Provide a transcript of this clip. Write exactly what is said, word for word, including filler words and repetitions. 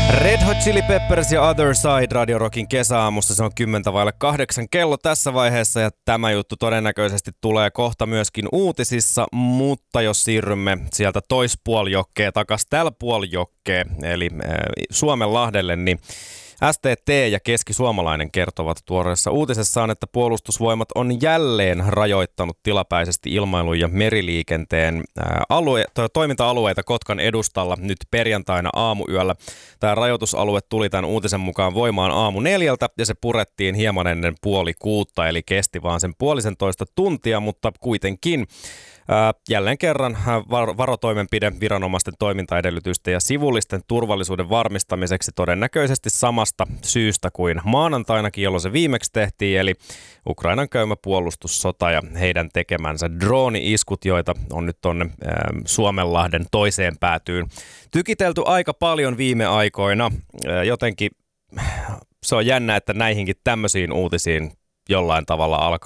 Red Hot Chili Peppers ja Other Side Radio Rockin kesäaamussa. Se on kymmentä vaille kahdeksan kello tässä vaiheessa ja tämä juttu todennäköisesti tulee kohta myöskin uutisissa, mutta jos siirrymme sieltä toispuolijokkeen takas tällä puolijokkeen eli äh, Suomenlahdelle, niin S T T ja Keski-Suomalainen kertovat tuoreessa uutisessaan, että puolustusvoimat on jälleen rajoittanut tilapäisesti ilmailun ja meriliikenteen alue, toiminta-alueita Kotkan edustalla nyt perjantaina aamuyöllä. Tämä rajoitusalue tuli tämän uutisen mukaan voimaan aamu neljältä ja se purettiin hieman ennen puoli kuutta, eli kesti vaan sen puolisentoista tuntia, mutta kuitenkin jälleen kerran varotoimenpide viranomaisten toimintaedellytysten ja sivullisten turvallisuuden varmistamiseksi todennäköisesti samasta syystä kuin maanantainakin, jolloin se viimeksi tehtiin, eli Ukrainan käymä puolustussota ja heidän tekemänsä drooni-iskut, joita on nyt tuonne Suomenlahden toiseen päätyyn tykitelty aika paljon viime aikoina. Jotenkin se on jännä, että näihinkin tämmöisiin uutisiin jollain tavalla